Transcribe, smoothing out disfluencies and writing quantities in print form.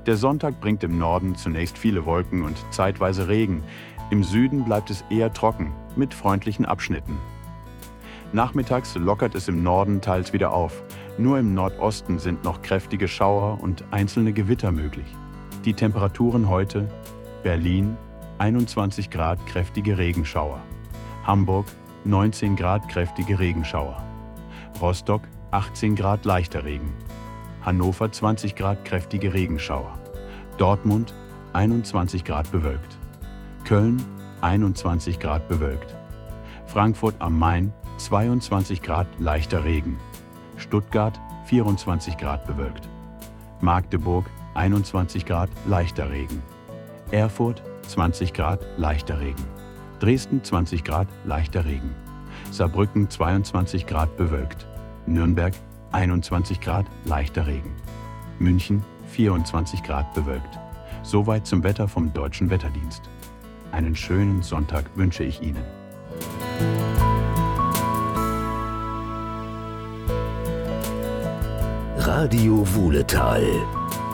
Der Sonntag bringt im Norden zunächst viele Wolken und zeitweise Regen. Im Süden bleibt es eher trocken, mit freundlichen Abschnitten. Nachmittags lockert es im Norden teils wieder auf. Nur im Nordosten sind noch kräftige Schauer und einzelne Gewitter möglich. Die Temperaturen heute: Berlin 21 Grad, kräftige Regenschauer. Hamburg 19 Grad, kräftige Regenschauer. Rostock 18 Grad, leichter Regen. Hannover 20 Grad, kräftige Regenschauer. Dortmund 21 Grad, bewölkt. Köln 21 Grad, bewölkt. Frankfurt am Main 22 Grad, leichter Regen. Stuttgart 24 Grad, bewölkt. Magdeburg 21 Grad, leichter Regen. Erfurt 20 Grad, leichter Regen. Dresden 20 Grad, leichter Regen. Saarbrücken 22 Grad, bewölkt. Nürnberg 21 Grad, leichter Regen. München 24 Grad, bewölkt. Soweit zum Wetter vom Deutschen Wetterdienst. Einen schönen Sonntag wünsche ich Ihnen. Radio Wuhletal